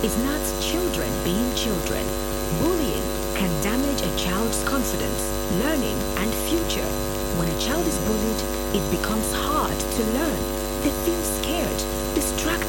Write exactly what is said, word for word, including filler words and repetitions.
is not children being children. Bullying can damage a child's confidence, learning, and future. When a child is bullied, it becomes hard to learn. They feel